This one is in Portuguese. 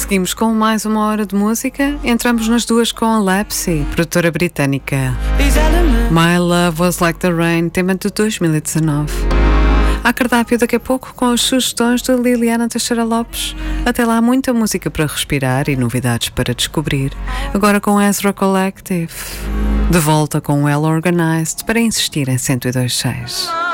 Seguimos com mais uma hora de música. Entramos nas duas com a Lepsy, produtora britânica. My Love Was Like the Rain, tema de 2019. Há cardápio daqui a pouco com as sugestões de Liliana Teixeira Lopes. Até lá, muita música para respirar e novidades para descobrir. Agora com Ezra Collective. De volta com Well Organized para insistir em 102.6.